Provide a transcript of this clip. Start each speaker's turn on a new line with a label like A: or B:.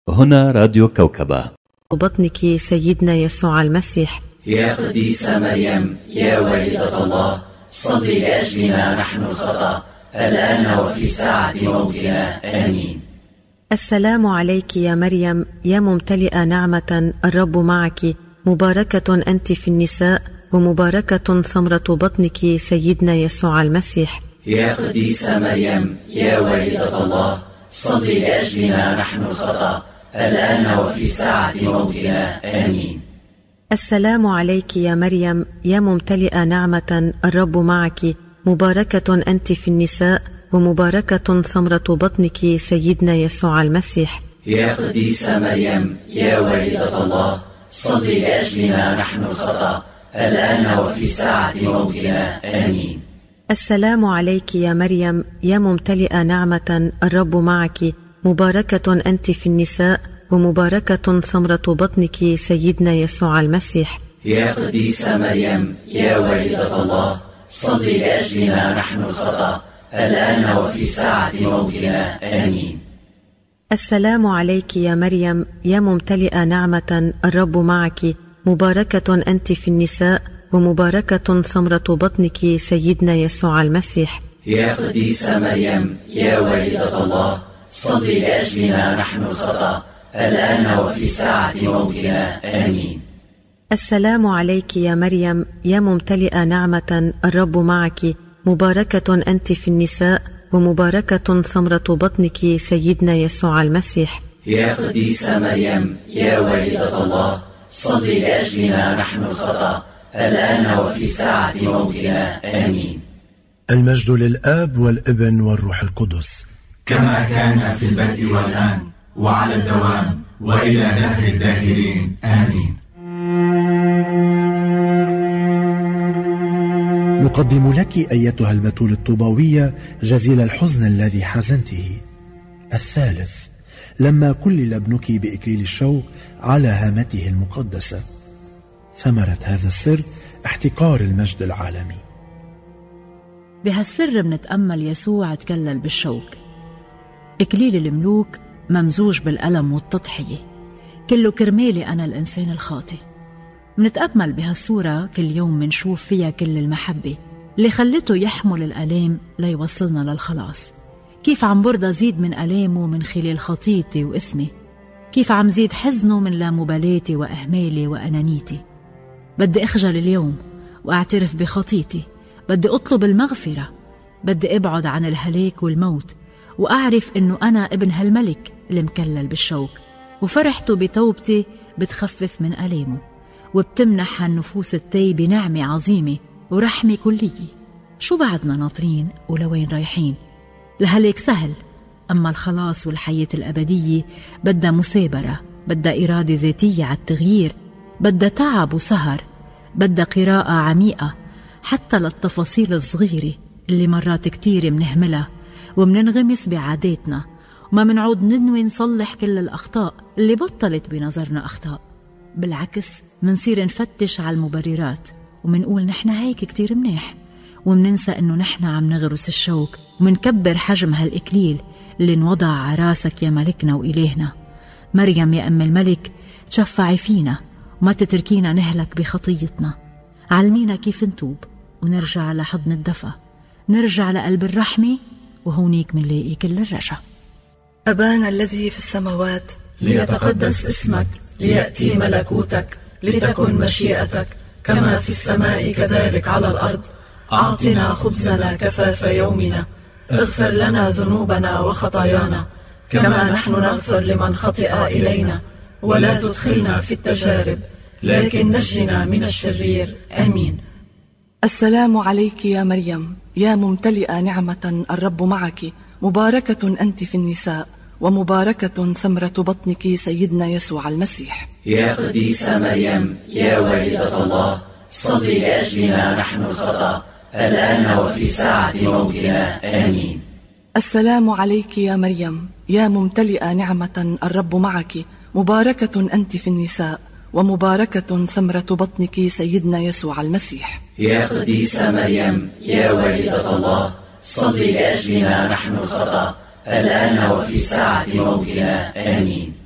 A: هنا راديو كوكبة.
B: بطنك سيدنا يسوع المسيح.
C: يا قديسة مريم يا والدة الله، صلي لأجلنا نحن الخطأ الآن وفي ساعة موتنا، آمين.
B: السلام عليك يا مريم يا ممتلئة نعمة، الرب معك، مباركة أنت في النساء ومباركة ثمرة بطنك سيدنا يسوع المسيح.
C: يا قديسة مريم يا والدة الله، صلي لأجلنا نحن الخطأ الآن وفي ساعة موتنا، آمين.
B: السلام عليك يا مريم يا ممتلئة نعمة، الرب معك، مباركة أنت في النساء ومباركة ثمرة بطنك سيدنا يسوع المسيح.
C: يا قديسة مريم يا والدة الله، صلي لأجلنا نحن الخطأ الآن وفي ساعة موتنا، آمين.
B: السلام عليك يا مريم يا ممتلئة نعمة، الرب معك، مباركة أنت في النساء ومباركة ثمرة بطنك سيدنا يسوع المسيح.
C: يا قديسة مريم يا والدة الله، صلي لأجلنا نحن الخطأ الآن وفي ساعة موتنا، آمين.
B: السلام عليك يا مريم يا ممتلئة نعمة، الرب معك، مباركة أنت في النساء ومباركة ثمرة بطنك سيدنا يسوع المسيح.
C: يا قديسة مريم يا والدة الله، صلي لأجلنا نحن الخطأ الآن وفي ساعة موتنا، آمين.
B: السلام عليك يا مريم يا ممتلئة نعمة، الرب معك، مباركة أنت في النساء ومباركة ثمرة بطنك سيدنا يسوع المسيح.
C: يا قديسة مريم يا والدة الله، صلي لأجلنا نحن الخطأ الآن وفي ساعة موتنا، آمين.
D: المجد للآب والابن والروح القدس،
E: كما كان في البدء والآن وعلى الدوام وإلى دهر الداهرين، آمين.
D: نقدم لك أيتها البتول الطوباوية جزيل الحزن الذي حزنته. الثالث، لما كلل ابنك بإكليل الشوق على هامته المقدسة. ثمرة هذا السر احتقار المجد العالمي.
F: بهالسر منتأمل يسوع تكلل بالشوك، إكليل الملوك ممزوج بالألم والتضحية، كله كرمالي أنا الإنسان الخاطئ. منتأمل بهالصورة كل يوم منشوف فيها كل المحبة اللي خلته يحمل الألام ليوصلنا للخلاص. كيف عم برضى زيد من ألامه من خلال خطيتي واسمي، كيف عم زيد حزنه من لا مبالاتي وأهمالي وأنانيتي. بدي أخجل اليوم وأعترف بخطيتي، بدي أطلب المغفرة، بدي أبعد عن الهلاك والموت، وأعرف أنه أنا ابن هالملك اللي مكلل بالشوك، وفرحته بتوبتي بتخفف من ألامه وبتمنح هالنفوس التايبة نعمة عظيمة ورحمة كلية. شو بعدنا ناطرين ولوين رايحين؟ الهلاك سهل، أما الخلاص والحياة الأبدية بدها مثابرة، بدها إرادة ذاتية على التغيير، بدها تعب وسهر، بدها قراءة عميقة حتى للتفاصيل الصغيرة اللي مرات كتير منهملها ومننغمس بعاداتنا وما منعود ننوي نصلح كل الأخطاء اللي بطلت بنظرنا أخطاء. بالعكس منصير نفتش على المبررات ومنقول نحن هيك كتير منيح، ومننسى إنه نحن عم نغرس الشوك ومنكبر حجم هالإكليل اللي انوضع عراسك يا ملكنا وإلهنا. مريم يا أم الملك، تشفعي فينا وما تتركينا نهلك بخطيتنا. علمينا كيف نتوب ونرجع لحضن الدفا، نرجع لقلب الرحمة، وهونيك منلاقي كل الرجا.
G: أبانا الذي في السماوات،
C: ليتقدس اسمك، ليأتي ملكوتك، لتكن مشيئتك كما في السماء كذلك على الأرض. أعطنا خبزنا كفاف يومنا، اغفر لنا ذنوبنا وخطايانا كما نحن نغفر لمن خطئ إلينا، ولا تدخلنا في التجارب لكن نجنا من الشرير، آمين.
G: السلام عليك يا مريم يا ممتلئة نعمة، الرب معك، مباركة أنت في النساء ومباركة ثمرة بطنك سيدنا يسوع المسيح.
C: يا قديسة مريم يا والدة الله، صلي لأجلنا نحن الخطأ الآن وفي ساعة موتنا، آمين.
G: السلام عليك يا مريم يا ممتلئة نعمة، الرب معك، مباركة أنت في النساء ومباركة ثمرة بطنك سيدنا يسوع المسيح.
C: يا قديسة مريم يا والدة الله، صلي لأجلنا نحن الخطأ الآن وفي ساعة موتنا، آمين.